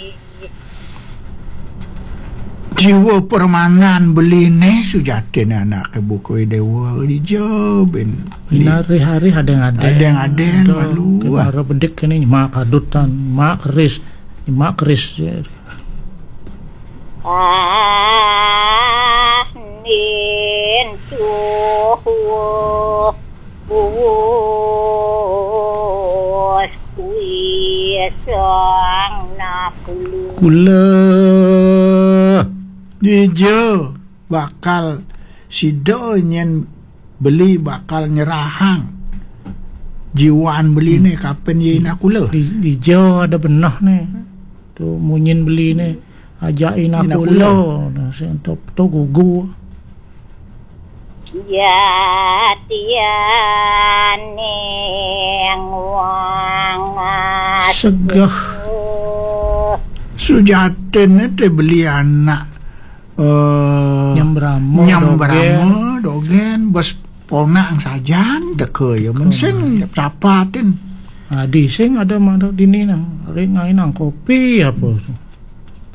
jiwa permanan beli ne sujatin anak ke buku dewa dijobin hari-hari ada malu kemara bedik ini mak kadutan mak keris nin tuh sang nak kula dia bakal sido nyen beli bakal nyerahang jiwaan beli ni kapan ye nak kula di jo ada benah ni tu munyin beli ni ajain aku kula sen to gugu ya tiane wang segah sujatin itu beli anak nyambramo dogen bos ponang sajan deke ya mensing capatin di sing ada mana dini nang ringai nang kopi apa